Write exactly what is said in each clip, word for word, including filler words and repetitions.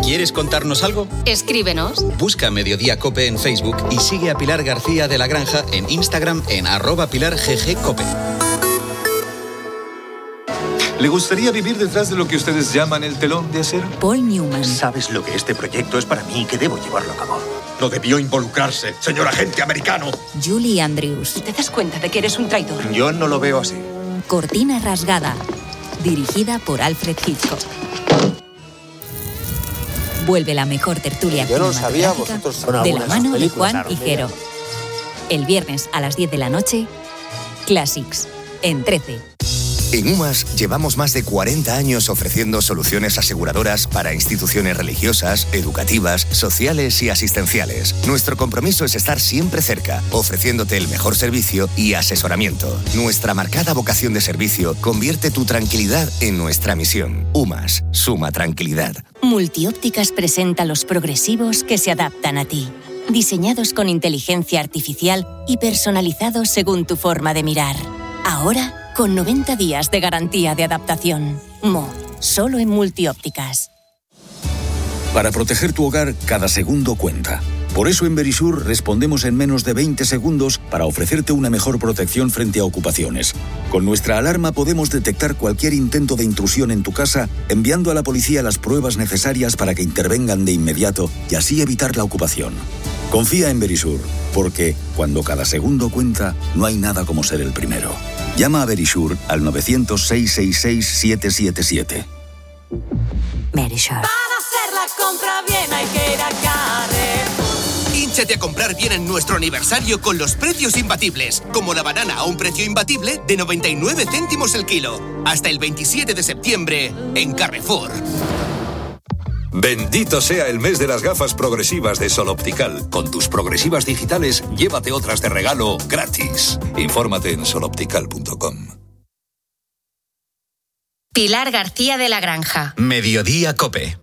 ¿Quieres contarnos algo? Escríbenos. Busca Mediodía Cope en Facebook y sigue a Pilar García de la Granja en Instagram en arroba Pilar G G Cope. ¿Le gustaría vivir detrás de lo que ustedes llaman el telón de acero? Paul Newman. ¿Sabes lo que este proyecto es para mí y que debo llevarlo a cabo? No debió involucrarse, señor agente americano. Julie Andrews. ¿Y te das cuenta de que eres un traidor? Yo no lo veo así. Cortina rasgada. Dirigida por Alfred Hitchcock. Vuelve la mejor tertulia Yo no lo sabía, vosotros son de la mano de Juan claro, Higuero. El viernes a las diez de la noche, Classics, en trece. En UMAS llevamos más de cuarenta años ofreciendo soluciones aseguradoras para instituciones religiosas, educativas, sociales y asistenciales. Nuestro compromiso es estar siempre cerca, ofreciéndote el mejor servicio y asesoramiento. Nuestra marcada vocación de servicio convierte tu tranquilidad en nuestra misión. UMAS, suma tranquilidad. Multiópticas presenta los progresivos que se adaptan a ti. Diseñados con inteligencia artificial y personalizados según tu forma de mirar. Ahora, con noventa días de garantía de adaptación. Mo, solo en Multiópticas. Para proteger tu hogar, cada segundo cuenta. Por eso en Verisur respondemos en menos de veinte segundos para ofrecerte una mejor protección frente a ocupaciones. Con nuestra alarma podemos detectar cualquier intento de intrusión en tu casa, enviando a la policía las pruebas necesarias para que intervengan de inmediato y así evitar la ocupación. Confía en Verisur, porque cuando cada segundo cuenta, no hay nada como ser el primero. Llama a Verisur al nueve cero cero, seis seis seis, siete siete siete. Verisur. Para hacer la compra bien hay que ir a Carrefour. Hínchate a comprar bien en nuestro aniversario con los precios imbatibles, como la banana a un precio imbatible de noventa y nueve céntimos el kilo. Hasta el veintisiete de septiembre en Carrefour. Bendito sea el mes de las gafas progresivas de Sol Optical. Con tus progresivas digitales, llévate otras de regalo gratis. Infórmate en sol optical punto com. Pilar García de la Granja. Mediodía Cope.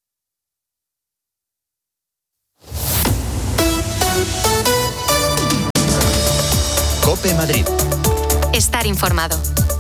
Cope Madrid. Estar informado.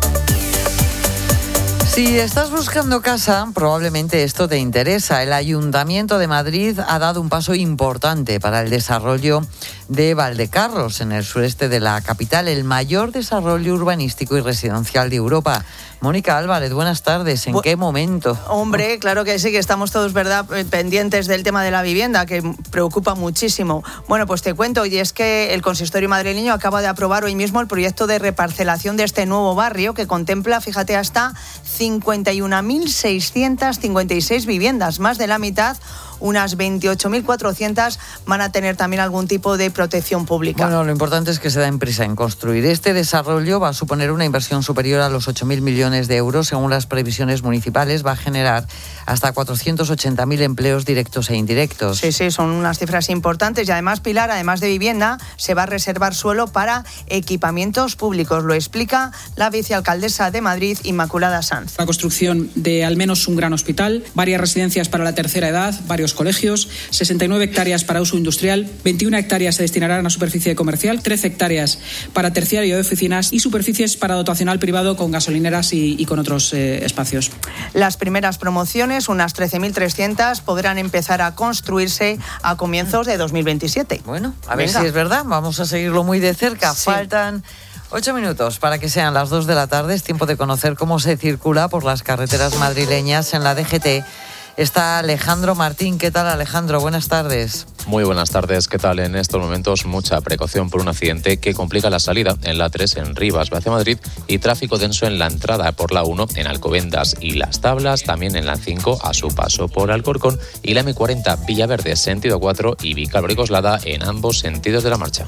Si estás buscando casa, probablemente esto te interesa. El Ayuntamiento de Madrid ha dado un paso importante para el desarrollo de Valdecarros, en el sureste de la capital, el mayor desarrollo urbanístico y residencial de Europa. Mónica Álvarez, buenas tardes. ¿En Bu- qué momento? Hombre, claro que sí, que estamos todos, ¿verdad?, pendientes del tema de la vivienda, que preocupa muchísimo. Bueno, pues te cuento, y es que el consistorio madrileño acaba de aprobar hoy mismo el proyecto de reparcelación de este nuevo barrio, que contempla, fíjate, hasta cincuenta y una mil seiscientas cincuenta y seis viviendas, más de la mitad, unas veintiocho mil cuatrocientas, van a tener también algún tipo de protección pública. Bueno, lo importante es que se den prisa en construir. Este desarrollo va a suponer una inversión superior a los ocho mil millones de euros, según las previsiones municipales. Va a generar hasta cuatrocientos ochenta mil empleos directos e indirectos. Sí, sí, son unas cifras importantes. Y además, Pilar, además de vivienda, se va a reservar suelo para equipamientos públicos. Lo explica la vicealcaldesa de Madrid, Inmaculada Sanz. La construcción de al menos un gran hospital, varias residencias para la tercera edad, varios colegios, sesenta y nueve hectáreas para uso industrial, veintiuna hectáreas se destinarán a superficie comercial, trece hectáreas para terciario de oficinas y superficies para dotacional privado con gasolineras y, y con otros eh, espacios. Las primeras promociones, unas trece mil trescientas, podrán empezar a construirse a comienzos de dos mil veintisiete. Bueno, a ver Venga. si es verdad, vamos a seguirlo muy de cerca. Sí. Faltan ocho minutos para que sean las dos de la tarde. Es tiempo de conocer cómo se circula por las carreteras madrileñas. En la D G T está Alejandro Martín. ¿Qué tal, Alejandro? Buenas tardes. Muy buenas tardes. ¿Qué tal? En estos momentos mucha precaución por un accidente que complica la salida en la tres en Rivas hacia Madrid y tráfico denso en la entrada por la uno en Alcobendas y Las Tablas, también en la cinco a su paso por Alcorcón y la eme cuarenta Villaverde sentido cuatro y Vicálvaro y Coslada en ambos sentidos de la marcha.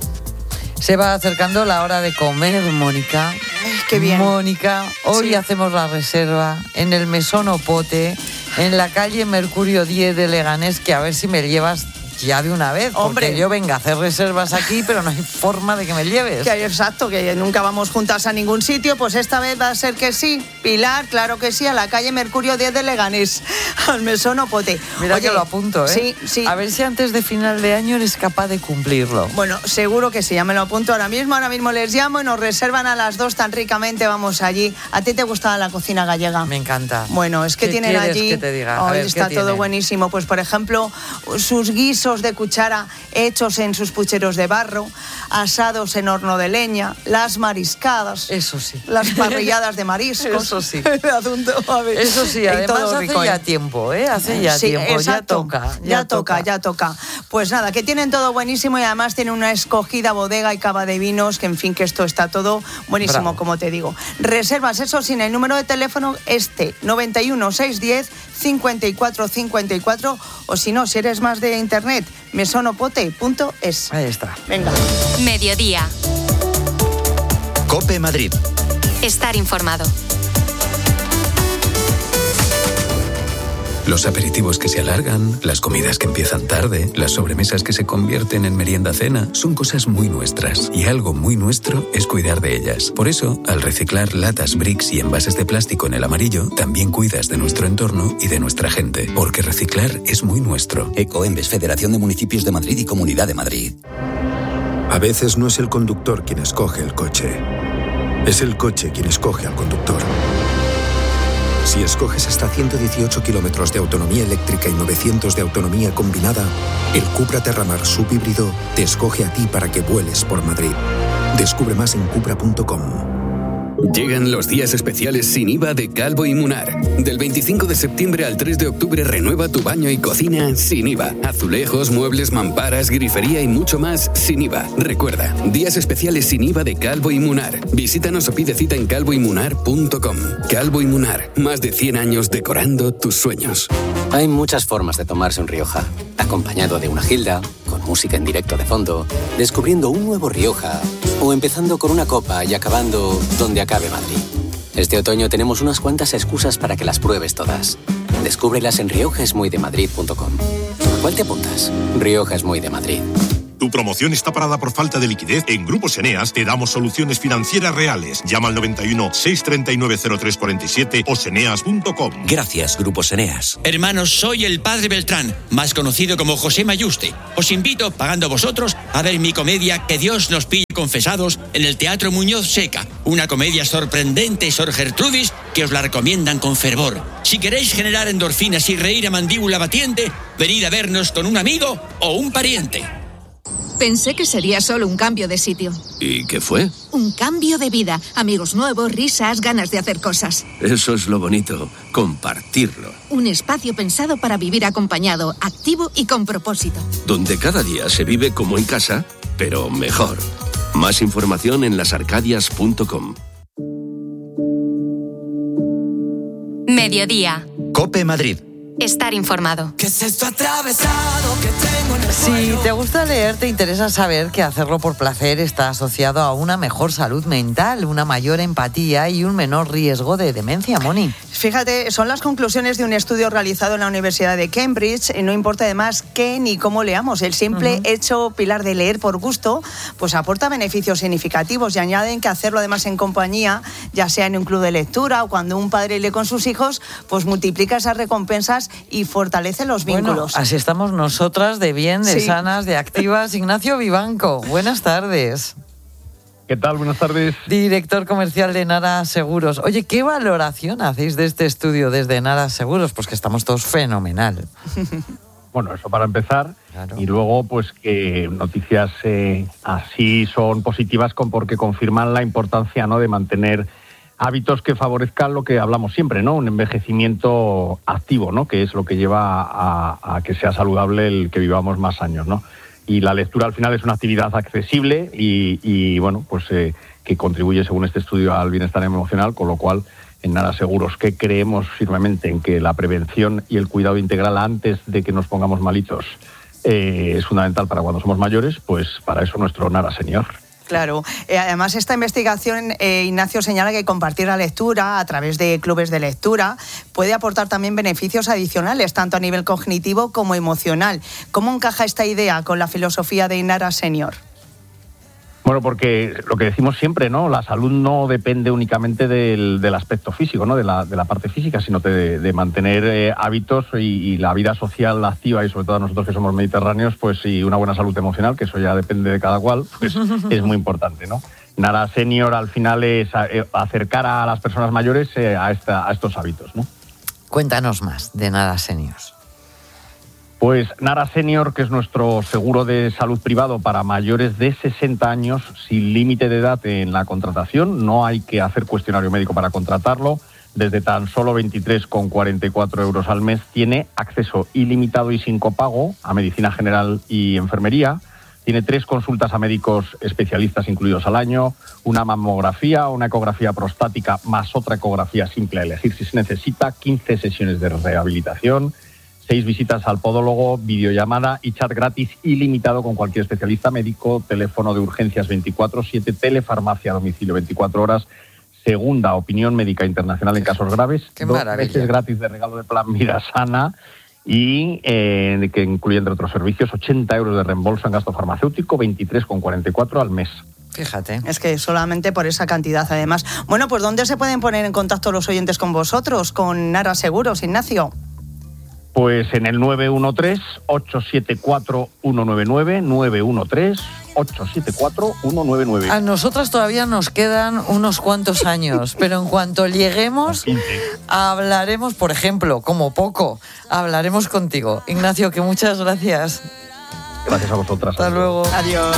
Se va acercando la hora de comer, Mónica. Qué bien. Mónica, hoy Sí. hacemos la reserva en el Mesón Opote, en la calle Mercurio diez de Leganés, que a ver si me llevas Ya de una vez, Hombre. porque yo venga a hacer reservas aquí, pero no hay forma de que me lleves. Que, exacto, que nunca vamos juntas a ningún sitio, pues esta vez va a ser que sí. Pilar, claro que sí, a la calle Mercurio diez de Leganés, al Mesón Opote. Mira Oye, que lo apunto, ¿eh? Sí, sí. A ver si antes de final de año eres capaz de cumplirlo. Bueno, seguro que sí, ya me lo apunto ahora mismo, ahora mismo les llamo y nos reservan a las dos tan ricamente, vamos allí. ¿A ti te gusta la cocina gallega? Me encanta. Bueno, es que ¿Qué tienen quieres allí... que te diga? A Hoy ver, está ¿qué todo tienen? buenísimo. Pues, por ejemplo, sus guisos de cuchara hechos en sus pucheros de barro, asados en horno de leña, las mariscadas. Eso sí. Las parrilladas de mariscos. Eso sí. A ver, Eso sí, y además todo hace rico, ya ¿eh? tiempo, ¿eh? Hace ya Sí, tiempo, exacto. ya toca. Ya, Ya, toca, ya toca. Pues nada, que tienen todo buenísimo y además tienen una escogida bodega y cava de vinos, que en fin, que esto está todo buenísimo, Bravo. como te digo. Reservas, eso sin el número de teléfono este, noventa y uno, seiscientos diez, cincuenta y cuatro cincuenta y cuatro, o si no, si eres más de internet, mesonopote punto es. Ahí está. Venga. Mediodía. COPE Madrid. Estar informado. Los aperitivos que se alargan, las comidas que empiezan tarde, las sobremesas que se convierten en merienda-cena, son cosas muy nuestras. Y algo muy nuestro es cuidar de ellas. Por eso, al reciclar latas, bricks y envases de plástico en el amarillo, también cuidas de nuestro entorno y de nuestra gente. Porque reciclar es muy nuestro. Ecoembes, Federación de Municipios de Madrid y Comunidad de Madrid. A veces no es el conductor quien escoge el coche. Es el coche quien escoge al conductor. Si escoges hasta ciento dieciocho kilómetros de autonomía eléctrica y novecientos de autonomía combinada, el Cupra Terramar subhíbrido te escoge a ti para que vueles por Madrid. Descubre más en cupra punto com. Llegan los días especiales sin I V A de Calvo y Munar. Del veinticinco de septiembre al tres de octubre renueva tu baño y cocina sin I V A. Azulejos, muebles, mamparas, grifería y mucho más sin I V A. Recuerda, días especiales sin I V A de Calvo y Munar. Visítanos o pide cita en calvo y munar punto com. Calvo y Munar, más de cien años decorando tus sueños. Hay muchas formas de tomarse un Rioja. Acompañado de una gilda, con música en directo de fondo, descubriendo un nuevo Rioja, o empezando con una copa y acabando donde acabe Madrid. Este otoño tenemos unas cuantas excusas para que las pruebes todas. Descúbrelas en rioja es muy de madrid punto com. ¿A cuál te apuntas? Rioja es muy de Madrid. ¿Tu promoción está parada por falta de liquidez? En Grupos Eneas te damos soluciones financieras reales. Llama al noventa y uno, seiscientos treinta y nueve, cero tres cuarenta y siete o seneas punto com. Gracias, Grupos Eneas. Hermanos, soy el padre Beltrán, más conocido como José Mayuste. Os invito, pagando vosotros, a ver mi comedia Que Dios nos pille confesados en el Teatro Muñoz Seca. Una comedia sorprendente, Sor Gertrudis, que os la recomiendan con fervor. Si queréis generar endorfinas y reír a mandíbula batiente, venid a vernos con un amigo o un pariente. Pensé que sería solo un cambio de sitio. ¿Y qué fue? Un cambio de vida. Amigos nuevos, risas, ganas de hacer cosas. Eso es lo bonito, compartirlo. Un espacio pensado para vivir acompañado, activo y con propósito. Donde cada día se vive como en casa, pero mejor. Más información en las arcadias punto com. Mediodía. COPE Madrid. Estar informado. ¿Qué es esto atravesado que tengo en el Si cuello? te gusta leer, te interesa saber que hacerlo por placer está asociado a una mejor salud mental, una mayor empatía y un menor riesgo de demencia, Moni. Fíjate, son las conclusiones de un estudio realizado en la Universidad de Cambridge. No importa además qué ni cómo leamos, el simple uh-huh. hecho, Pilar, de leer por gusto, pues aporta beneficios significativos y añaden que hacerlo además en compañía, ya sea en un club de lectura o cuando un padre lee con sus hijos, pues multiplica esas recompensas y fortalece los vínculos. Bueno, así estamos nosotras de bien, de sí. sanas, de activas. Ignacio Vivanco, buenas tardes. ¿Qué tal? Buenas tardes. Director comercial de Nara Seguros. Oye, ¿qué valoración hacéis de este estudio desde Nara Seguros? Pues que estamos todos fenomenal. Bueno, eso para empezar. Claro. Y luego, pues que noticias eh, así son positivas con, porque confirman la importancia, ¿no?, de mantener hábitos que favorezcan lo que hablamos siempre, ¿no? Un envejecimiento activo, ¿no? Que es lo que lleva a, a que sea saludable el que vivamos más años, ¿no? Y la lectura al final es una actividad accesible y, y bueno, pues eh, que contribuye, según este estudio, al bienestar emocional, con lo cual en Nara Seguros, que creemos firmemente en que la prevención y el cuidado integral antes de que nos pongamos malitos eh, es fundamental para cuando somos mayores, pues para eso nuestro Nara Senior. Claro. Eh, además, esta investigación, eh, Ignacio, señala que compartir la lectura a través de clubes de lectura puede aportar también beneficios adicionales, tanto a nivel cognitivo como emocional. ¿Cómo encaja esta idea con la filosofía de Inara Senior? Bueno, porque lo que decimos siempre, ¿no? La salud no depende únicamente del, del aspecto físico, ¿no? De la, de la parte física, sino de, de mantener eh, hábitos y, y la vida social activa, y sobre todo nosotros que somos mediterráneos, pues y una buena salud emocional, que eso ya depende de cada cual, pues es muy importante, ¿no? Nara Senior al final es acercar a las personas mayores eh, a, esta, a estos hábitos, ¿no? Cuéntanos más de Nara Senior. Pues Nara Senior, que es nuestro seguro de salud privado para mayores de sesenta años, sin límite de edad en la contratación. No hay que hacer cuestionario médico para contratarlo. Desde tan solo veintitrés con cuarenta y cuatro euros al mes tiene acceso ilimitado y sin copago a medicina general y enfermería. Tiene tres consultas a médicos especialistas incluidos al año, una mamografía, una ecografía prostática más otra ecografía simple a elegir si se necesita, quince sesiones de rehabilitación, seis visitas al podólogo, videollamada y chat gratis ilimitado con cualquier especialista médico, teléfono de urgencias veinticuatro siete, telefarmacia a domicilio veinticuatro horas, segunda opinión médica internacional en casos graves, Qué dos maravilla. meses gratis de regalo de plan Vida Sana y eh, que incluye entre otros servicios ochenta euros de reembolso en gasto farmacéutico, veintitrés con cuarenta y cuatro al mes. Fíjate. Es que solamente por esa cantidad, además. Bueno, pues ¿dónde se pueden poner en contacto los oyentes con vosotros, con Nara Seguros, Ignacio? Pues en el nueve uno tres, ocho siete cuatro, uno nueve nueve, nueve uno tres, ocho siete cuatro, uno nueve nueve. A nosotras todavía nos quedan unos cuantos años, pero en cuanto lleguemos, hablaremos, por ejemplo, como poco, hablaremos contigo. Ignacio, que muchas gracias. Gracias a vosotras. Hasta luego. Adiós.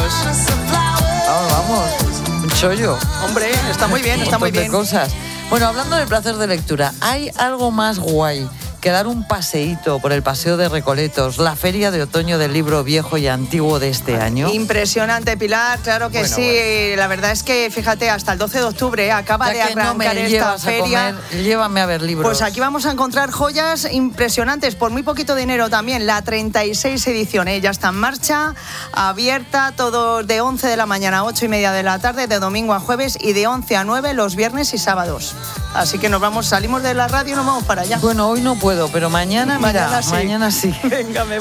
Vamos, vamos. Un chollo. Hombre, está muy bien, está muy bien. Un montón de cosas. Bueno, hablando del placer de lectura, ¿hay algo más guay que dar un paseíto por el Paseo de Recoletos, la feria de otoño del libro viejo y antiguo de este año? Impresionante, Pilar, claro que Bueno, sí. bueno. La verdad es que, fíjate, hasta el doce de octubre acaba Ya de que no arrancar me esta llevas a feria. comer, llévame a ver libros. Pues aquí vamos a encontrar joyas impresionantes por muy poquito dinero también. La treinta y seis edición, ¿eh? Ya está en marcha, abierta, todo de once de la mañana a ocho y media de la tarde, de domingo a jueves, y de once a nueve los viernes y sábados. Así que nos vamos, salimos de la radio y nos vamos para allá. Bueno, hoy no puedo, pero mañana, mira, Mañana sí. mañana sí. Venga, me